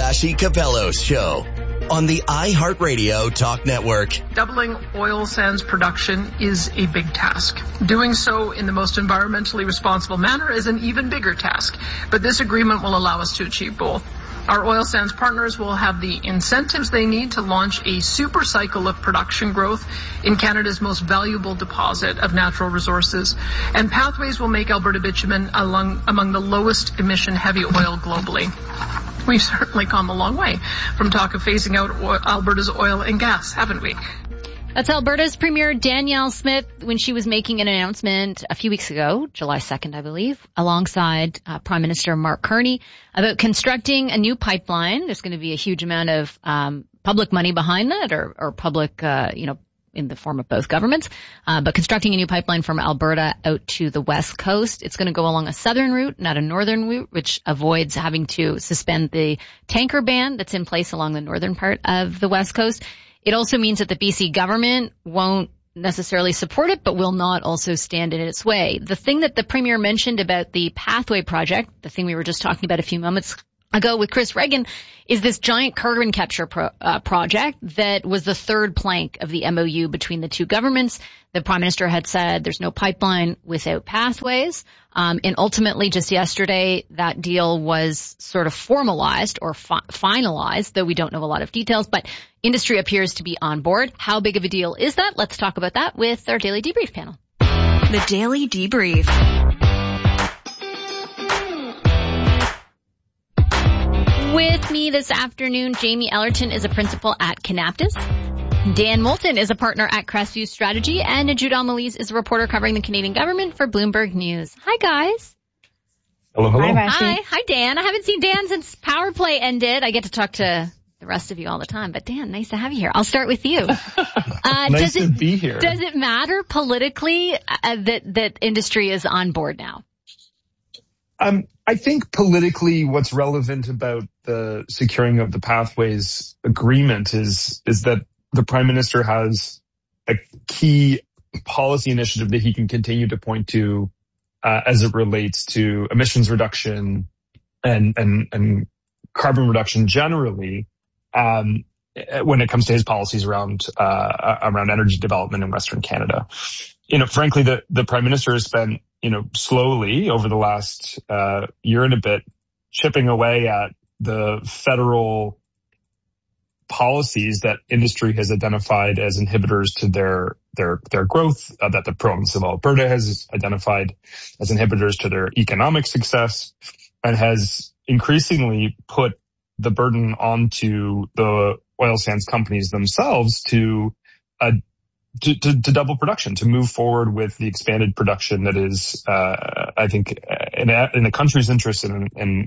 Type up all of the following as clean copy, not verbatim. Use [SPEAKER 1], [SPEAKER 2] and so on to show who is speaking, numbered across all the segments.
[SPEAKER 1] Flashy Capello's show on the iHeartRadio Talk Network.
[SPEAKER 2] Doubling oil sands production is a big task. Doing so in the most environmentally responsible manner is an even bigger task. But this agreement will allow us to achieve both. Our oil sands partners will have the incentives they need to launch a super cycle of production growth in Canada's most valuable deposit of natural resources. And Pathways will make Alberta bitumen among the lowest emission heavy oil globally. We've certainly come a long way from talk of phasing out Alberta's oil and gas, haven't we?
[SPEAKER 3] That's Alberta's Premier Danielle Smith when she was making an announcement a few weeks ago, July 2nd, I believe, alongside Prime Minister Mark Carney about constructing a new pipeline. There's going to be a huge amount of public money behind that or public, in the form of both governments, but constructing a new pipeline from Alberta out to the west coast. It's going to go along a southern route, not a northern route, which avoids having to suspend the tanker ban that's in place along the northern part of the west coast. It also means that the BC government won't necessarily support it, but will not also stand in its way. The thing that the Premier mentioned about the Pathway project, the thing we were just talking about a few moments ago with Chris Reagan, is this giant carbon capture project that was the third plank of the MOU between the two governments. The Prime Minister had said there's no pipeline without Pathways. And ultimately, just yesterday, that deal was sort of formalized or finalized, though we don't know a lot of details. But industry appears to be on board. How big of a deal is that? Let's talk about that with our Daily Debrief panel.
[SPEAKER 4] The Daily Debrief.
[SPEAKER 3] With me this afternoon, Jamie Ellerton is a principal at Kanaptis. Dan Moulton is a partner at Crestview Strategy, and Jude Almalise is a reporter covering the Canadian government for Bloomberg News. Hi, guys.
[SPEAKER 5] Hello.
[SPEAKER 3] Hi, Dan. I haven't seen Dan since Power Play ended. I get to talk to the rest of you all the time, but Dan, nice to have you here. I'll start with you.
[SPEAKER 5] Nice to be here.
[SPEAKER 3] Does it matter politically that industry is on board now?
[SPEAKER 5] I think politically what's relevant about the securing of the Pathways agreement is that the Prime Minister has a key policy initiative that he can continue to point to as it relates to emissions reduction and carbon reduction generally when it comes to his policies around energy development in Western Canada. Frankly, the Prime Minister has spent slowly over the last year and a bit chipping away at the federal policies that industry has identified as inhibitors to their growth, that the province of Alberta has identified as inhibitors to their economic success, and has increasingly put the burden onto the oil sands companies themselves to double production, to move forward with the expanded production that is, I think, in the country's interest and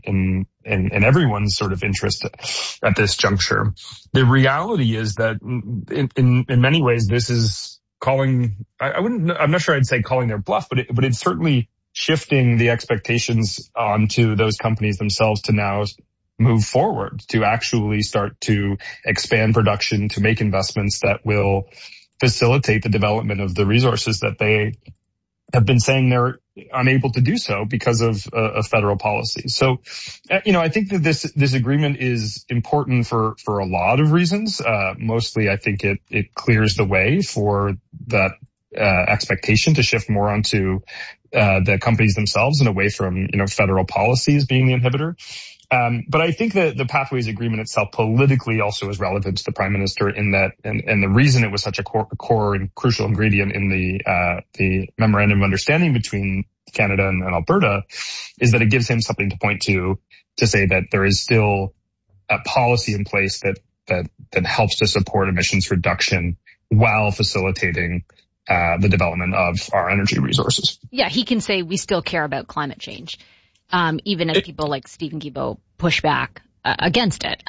[SPEAKER 5] in everyone's sort of interest at this juncture. The reality is that in many ways, this is calling, I'm not sure I'd say calling their bluff, but it's certainly shifting the expectations onto those companies themselves to now move forward, to actually start to expand production, to make investments that will facilitate the development of the resources that they have been saying they're unable to do so because of federal policy. So, I think that this agreement is important for a lot of reasons. Mostly, I think it clears the way for that expectation to shift more onto the companies themselves and away from federal policies being the inhibitor. But I think that the Pathways Agreement itself politically also is relevant to the Prime Minister in that, and the reason it was such a core and crucial ingredient in the Memorandum of Understanding between Canada and Alberta is that it gives him something to point to say that there is still a policy in place that helps to support emissions reduction while facilitating the development of our energy resources.
[SPEAKER 3] Yeah, he can say we still care about climate change. Even as people like Stephen Guilbeault push back against it.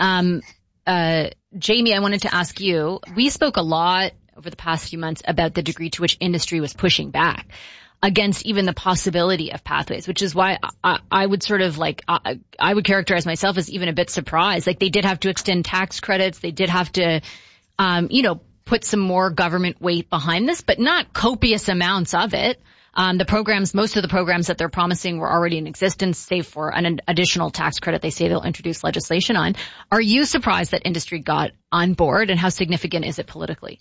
[SPEAKER 3] Jamie, I wanted to ask you, we spoke a lot over the past few months about the degree to which industry was pushing back against even the possibility of Pathways, which is why I would sort of I would characterize myself as even a bit surprised. Like, they did have to extend tax credits. They did have to, put some more government weight behind this, but not copious amounts of it. The programs, most of the programs that they're promising were already in existence, save for an additional tax credit they say they'll introduce legislation on. Are you surprised that industry got on board, and how significant is it politically?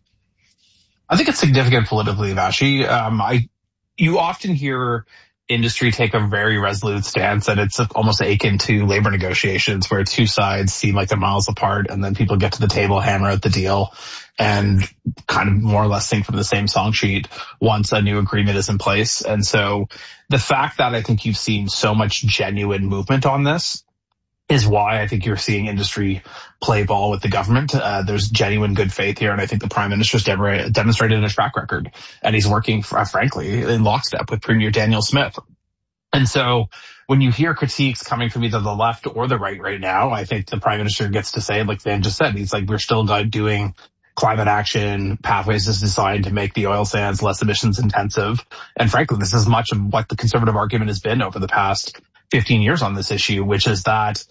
[SPEAKER 6] I think it's significant politically, Vashi. You often hear industry take a very resolute stance, and it's almost akin to labor negotiations where two sides seem like they're miles apart, and then people get to the table, hammer out the deal, and kind of more or less sing from the same song sheet once a new agreement is in place. And so the fact that I think you've seen so much genuine movement on this is why I think you're seeing industry play ball with the government. There's genuine good faith here, and I think the Prime Minister's demonstrated a track record, and he's working, frankly, in lockstep with Premier Danielle Smith. And so when you hear critiques coming from either the left or the right now, I think the Prime Minister gets to say, like Van just said, he's like, we're still doing climate action. Pathways is designed to make the oil sands less emissions intensive. And frankly, this is much of what the Conservative argument has been over the past 15 years on this issue, which is that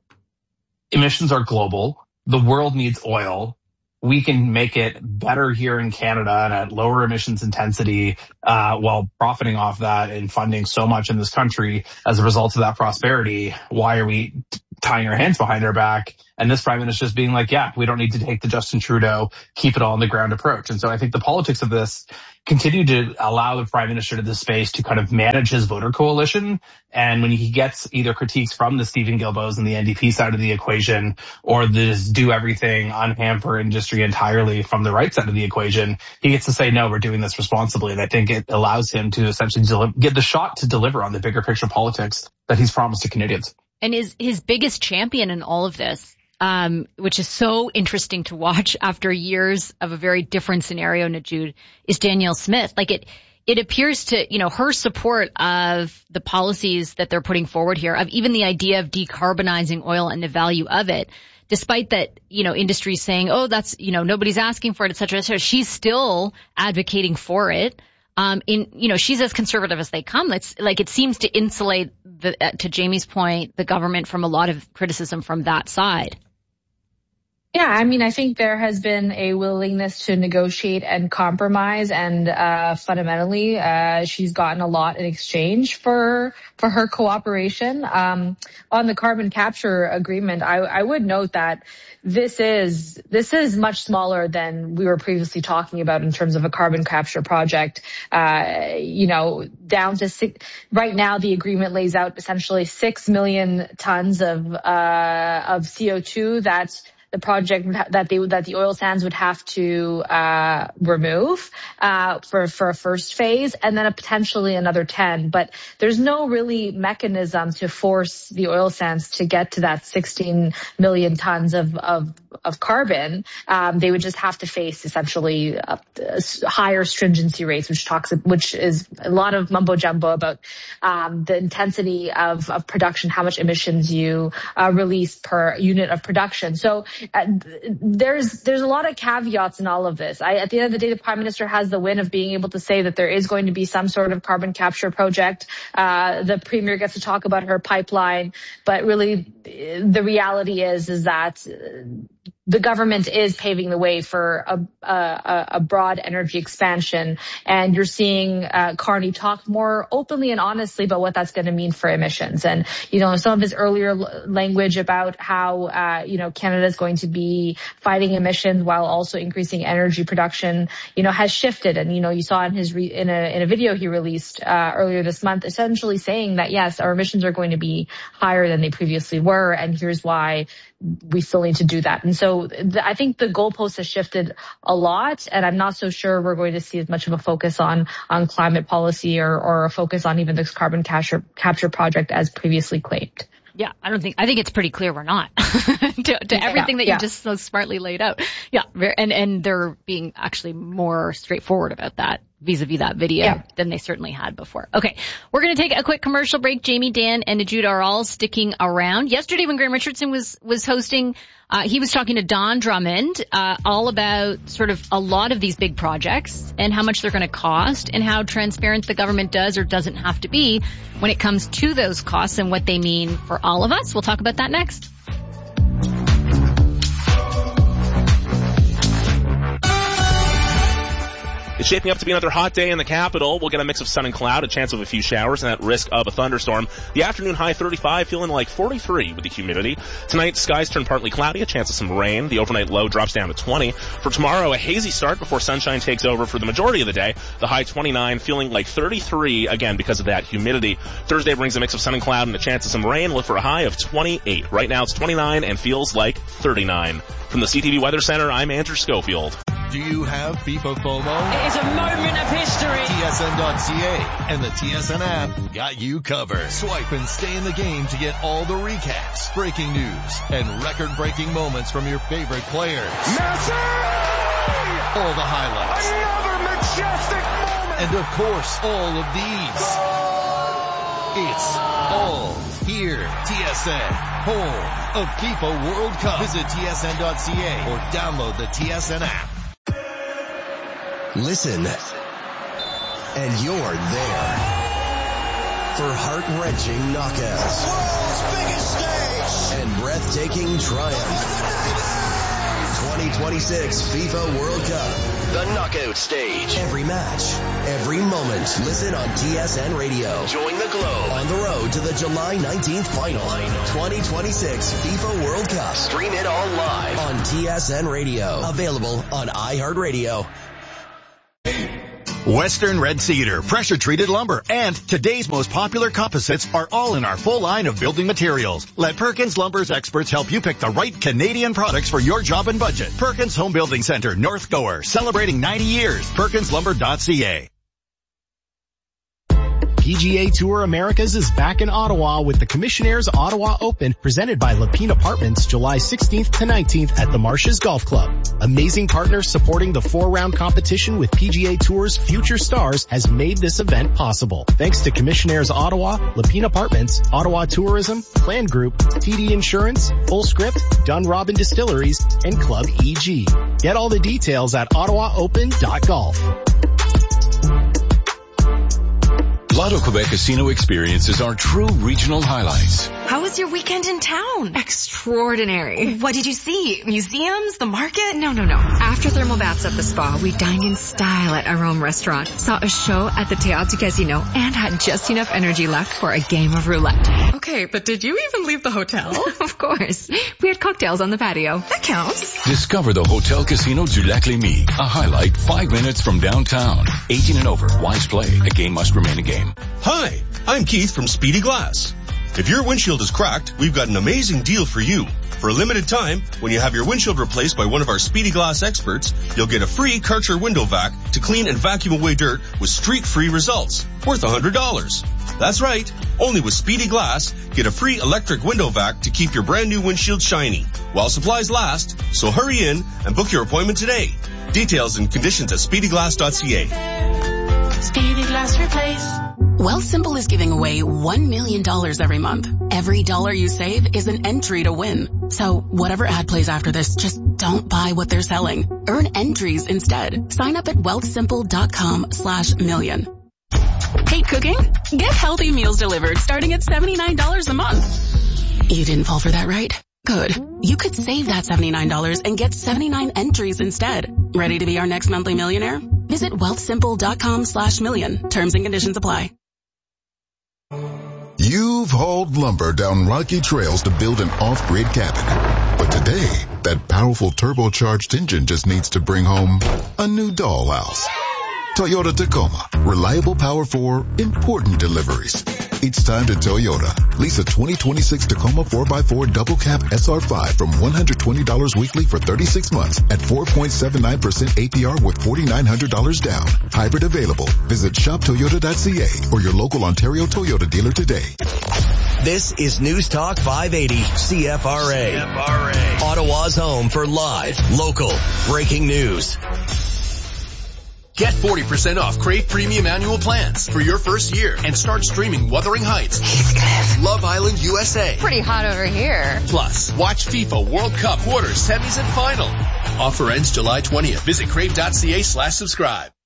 [SPEAKER 6] emissions are global. The world needs oil. We can make it better here in Canada and at lower emissions intensity while profiting off that and funding so much in this country as a result of that prosperity. Why are we tying our hands behind our back? And this Prime Minister is being like, yeah, we don't need to take the Justin Trudeau, keep it all on the ground approach. And so I think the politics of this continue to allow the Prime Minister to this space to kind of manage his voter coalition. And when he gets either critiques from the Stephen Guilbeaults and the NDP side of the equation, or this do everything, unhamper industry entirely from the right side of the equation, he gets to say, no, we're doing this responsibly. And I think it allows him to essentially get the shot to deliver on the bigger picture politics that he's promised to Canadians.
[SPEAKER 3] And his biggest champion in all of this, which is so interesting to watch after years of a very different scenario, Najoud, is Danielle Smith. Like it appears to, her support of the policies that they're putting forward here, of even the idea of decarbonizing oil and the value of it, despite that, industry saying, oh, that's, nobody's asking for it, et cetera, et cetera. She's still advocating for it. She's as conservative as they come. It seems to insulate to Jamie's point, the government from a lot of criticism from that side.
[SPEAKER 7] Yeah, I think there has been a willingness to negotiate and compromise, and fundamentally, she's gotten a lot in exchange for her cooperation. On the carbon capture agreement, I would note that this is much smaller than we were previously talking about in terms of a carbon capture project. Down to right now, the agreement lays out essentially 6 million tons of CO2 that's the project that the oil sands would have to remove for a first phase, and then potentially another 10. But there's no really mechanism to force the oil sands to get to that 16 million tons of carbon. They would just have to face essentially higher stringency rates, which is a lot of mumbo jumbo about the intensity of production, how much emissions you release per unit of production. So there's a lot of caveats in all of this. At the end of the day, the Prime Minister has the win of being able to say that there is going to be some sort of carbon capture project. The Premier gets to talk about her pipeline, but really the reality is that the government is paving the way for a broad energy expansion, and you're seeing Carney talk more openly and honestly about what that's going to mean for emissions. And some of his earlier language about how Canada is going to be fighting emissions while also increasing energy production, has shifted. And you saw in his in a video he released earlier this month, essentially saying that yes, our emissions are going to be higher than they previously were, and here's why we still need to do that. And so I think the goalpost has shifted a lot, and I'm not so sure we're going to see as much of a focus on climate policy or a focus on even this carbon capture project as previously claimed.
[SPEAKER 3] Yeah, I think it's pretty clear we're not to everything that you just so smartly laid out. Yeah. And they're being actually more straightforward about that vis-a-vis that video than they certainly had before. Okay. We're going to take a quick commercial break. Jamie, Dan, and Najoud are all sticking around. Yesterday when Graham Richardson was hosting, he was talking to Don Drummond, all about sort of a lot of these big projects and how much they're going to cost and how transparent the government does or doesn't have to be when it comes to those costs and what they mean for all of us. We'll talk about that next.
[SPEAKER 8] It's It's shaping up to be another hot day in the capital. We'll get a mix of sun and cloud, a chance of a few showers, and that risk of a thunderstorm. The afternoon high 35, feeling like 43 with the humidity. Tonight, skies turn partly cloudy, a chance of some rain. The overnight low drops down to 20. For tomorrow, a hazy start before sunshine takes over for the majority of the day. The high 29, feeling like 33, again, because of that humidity. Thursday brings a mix of sun and cloud and a chance of some rain. Look for a high of 28. Right now, it's 29 and feels like 39. From the CTV Weather Center, I'm Andrew Schofield.
[SPEAKER 9] Do you have FIFA FOMO?
[SPEAKER 10] It is a moment of history.
[SPEAKER 9] TSN.ca and the TSN app got you covered. Swipe and stay in the game to get all the recaps, breaking news, and record-breaking moments from your favorite players.
[SPEAKER 11] Messi!
[SPEAKER 9] All the highlights.
[SPEAKER 11] Another majestic moment!
[SPEAKER 9] And of course, all of these. It's all here. TSN, home of FIFA World Cup. Visit TSN.ca or download the TSN app.
[SPEAKER 1] Listen, and you're there for heart-wrenching knockouts,
[SPEAKER 11] World's biggest stage,
[SPEAKER 1] and breathtaking triumph. 2026 FIFA World Cup, the knockout stage. Every match, every moment. Listen on TSN Radio. Join the Globe on the road to the July 19th final. 2026 FIFA World Cup. Stream it all live on TSN Radio. Available on iHeartRadio.
[SPEAKER 12] Western Red Cedar, pressure-treated lumber, and today's most popular composites are all in our full line of building materials. Let Perkins Lumber's experts help you pick the right Canadian products for your job and budget. Perkins Home Building Center, North Gower, celebrating 90 years. PerkinsLumber.ca.
[SPEAKER 13] PGA Tour Americas is back in Ottawa with the Commissionaires Ottawa Open presented by Lapine Apartments July 16th to 19th at the Marshes Golf Club. Amazing partners supporting the 4-round competition with PGA Tour's future stars has made this event possible. Thanks to Commissionaires Ottawa, Lapine Apartments, Ottawa Tourism, Plan Group, TD Insurance, Full Script, Dunrobin Distilleries, and Club EG. Get all the details at ottawaopen.golf.
[SPEAKER 14] Lotto Quebec Casino experiences are true regional highlights.
[SPEAKER 4] How was your weekend in town?
[SPEAKER 15] Extraordinary.
[SPEAKER 4] What did you see? Museums? The market?
[SPEAKER 15] No. After thermal baths at the spa, we dined in style at Arome Restaurant, saw a show at the Théâtre Casino, and had just enough energy left for a game of roulette.
[SPEAKER 16] Okay, but did you even leave the hotel?
[SPEAKER 15] Of course. We had cocktails on the patio.
[SPEAKER 16] That counts.
[SPEAKER 14] Discover the Hotel Casino du Lac-Lémy, a highlight 5 minutes from downtown. 18 and over. Wise play. A game must remain a game.
[SPEAKER 17] Hi, I'm Keith from Speedy Glass. If your windshield is cracked, we've got an amazing deal for you. For a limited time, when you have your windshield replaced by one of our Speedy Glass experts, you'll get a free Karcher window vac to clean and vacuum away dirt with streak-free results, worth $100. That's right. Only with Speedy Glass, get a free electric window vac to keep your brand new windshield shiny while supplies last. So hurry in and book your appointment today. Details and conditions at speedyglass.ca.
[SPEAKER 18] Speedy Glass Replace. Wealthsimple is giving away $1 million every month. Every dollar you save is an entry to win. So whatever ad plays after this, just don't buy what they're selling. Earn entries instead. Sign up at wealthsimple.com/million. Hate cooking? Get healthy meals delivered starting at $79 a month. You didn't fall for that, right? Good. You could save that $79 and get 79 entries instead. Ready to be our next monthly millionaire? Visit wealthsimple.com/million. Terms and conditions apply.
[SPEAKER 19] You've hauled lumber down rocky trails to build an off-grid cabin. But today, that powerful turbocharged engine just needs to bring home a new dollhouse. Toyota Tacoma. Reliable power for important deliveries. It's time to Toyota. Lease a 2026 Tacoma 4x4 double cab SR5 from $120 weekly for 36 months at 4.79% APR with $4,900 down. Hybrid available. Visit shoptoyota.ca or your local Ontario Toyota dealer today.
[SPEAKER 1] This is News Talk 580 CFRA. Ottawa's home for live, local, breaking news.
[SPEAKER 20] Get 40% off Crave Premium Annual Plans for your first year and start streaming Wuthering Heights, Love Island USA.
[SPEAKER 21] Pretty hot over here.
[SPEAKER 20] Plus, watch FIFA World Cup quarters, semis, and final. Offer ends July 20th. Visit crave.ca/subscribe.